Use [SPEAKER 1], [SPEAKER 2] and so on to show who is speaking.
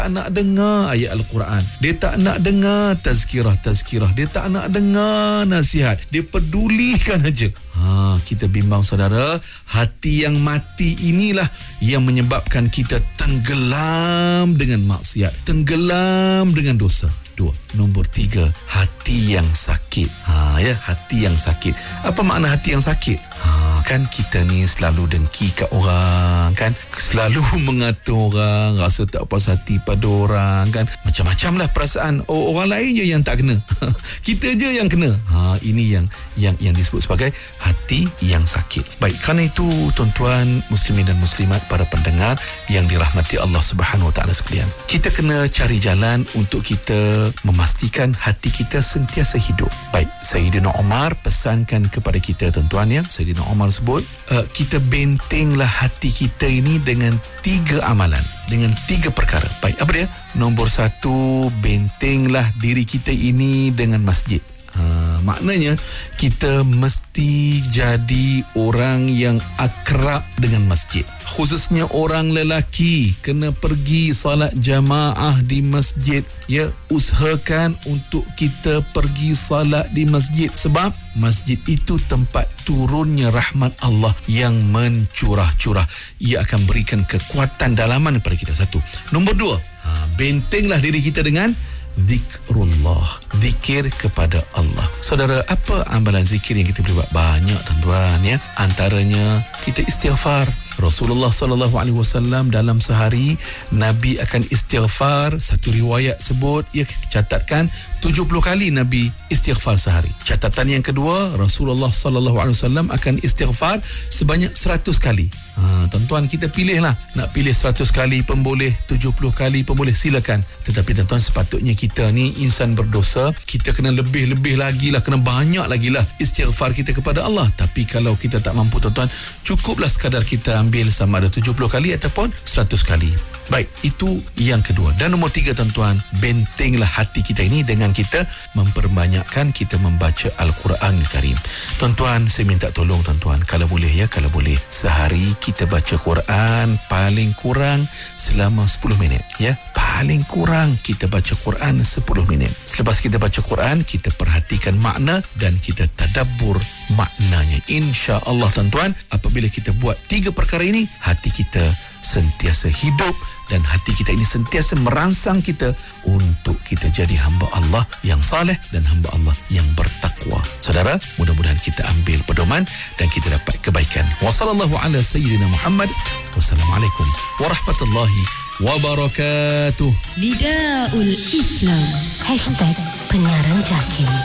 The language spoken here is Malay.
[SPEAKER 1] tak nak dengar ayat Al-Quran. Dia tak nak dengar tazkirah. Dia tak nak dengar nasihat. Dia pedulikan aja. Kita bimbang saudara, hati yang mati inilah yang menyebabkan kita tenggelam dengan maksiat, tenggelam dengan dosa. Nombor 3, hati yang sakit. Hati yang sakit. Apa makna hati yang sakit? Kan kita ni selalu dengki kat orang, kan, selalu mengatur orang, rasa tak puas hati pada orang, kan, macam-macam lah perasaan. Orang lain je yang tak kena. Kita je yang kena. Ini yang disebut sebagai hati yang sakit. Baik, kerana itu tuan-tuan muslimin dan muslimat, para pendengar yang dirahmati Allah Subhanahu Wa Taala sekalian, kita kena cari jalan untuk kita memastikan hati kita sentiasa hidup. Baik, Sayyidina Umar pesankan kepada kita tuan-tuan, ya, Sayyidina Umar sebut, kita bentenglah hati kita ini dengan 3 amalan, dengan 3 perkara. Baik, apa dia? Nombor 1, bentenglah diri kita ini dengan masjid. Maknanya kita mesti jadi orang yang akrab dengan masjid. Khususnya orang lelaki kena pergi salat jamaah di masjid. Ya, usahakan untuk kita pergi salat di masjid, sebab masjid itu tempat turunnya rahmat Allah yang mencurah-curah. Ia akan berikan kekuatan dalaman kepada kita. 1. Nombor 2, bentenglah diri kita dengan zikrullah, zikir kepada Allah. Saudara, apa amalan zikir yang kita boleh buat? Banyak tuan-tuan, ya. Antaranya kita istighfar. Rasulullah SAW dalam sehari Nabi akan istighfar, satu riwayat sebut, ia catatkan 70 kali Nabi istighfar sehari. Catatan yang kedua, Rasulullah SAW akan istighfar sebanyak 100 kali. Tuan-tuan, kita pilihlah, nak pilih 100 kali pun boleh, 70 kali pun boleh, silakan. Tetapi tuan-tuan, sepatutnya kita ni insan berdosa, kita kena lebih-lebih lagi lah, kena banyak lagi lah istighfar kita kepada Allah. Tapi kalau kita tak mampu tuan-tuan, cukuplah sekadar kita ambil sama ada 70 kali ataupun 100 kali. Baik, itu yang kedua. Dan nombor 3 tuan-tuan, bentenglah hati kita ini dengan kita memperbanyakkan kita membaca Al-Quranul Karim. Tuan-tuan, saya minta tolong tuan-tuan, kalau boleh, ya, kalau boleh, sehari kita baca Quran paling kurang selama 10 minit, ya. Paling kurang kita baca Quran 10 minit. Selepas kita baca Quran, kita perhatikan makna dan kita tadabbur maknanya. Insya-Allah tuan-tuan, apabila kita buat 3 perkara ini, hati kita sentiasa hidup dan hati kita ini sentiasa merangsang kita untuk kita jadi hamba Allah yang saleh dan hamba Allah yang bertakwa. Saudara, mudah-mudahan kita ambil pedoman dan kita dapat kebaikan. Wassallallahu ala sayyidina Muhammad. Wassalamualaikum warahmatullahi wabarakatuh.
[SPEAKER 2] Lidaul Islam #penyiaran Jaki.